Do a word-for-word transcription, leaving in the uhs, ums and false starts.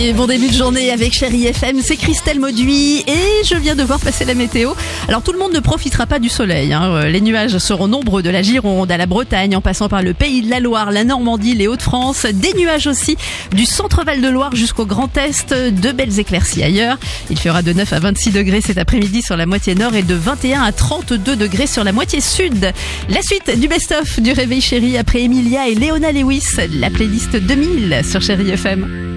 Et bon début de journée avec Chérie F M, c'est Christelle Mauduit et je viens de voir passer la météo. Alors tout le monde ne profitera pas du soleil, hein. Les nuages seront nombreux de la Gironde à la Bretagne en passant par le Pays de la Loire, la Normandie, les Hauts-de-France. Des nuages aussi du centre-val de Loire jusqu'au Grand Est, de belles éclaircies ailleurs. Il fera de neuf à vingt-six degrés cet après-midi sur la moitié nord et de vingt et un à trente-deux degrés sur la moitié sud. La suite du best-of du Réveil Chérie après Emilia et Leona Lewis, la playlist deux mille sur Chérie F M.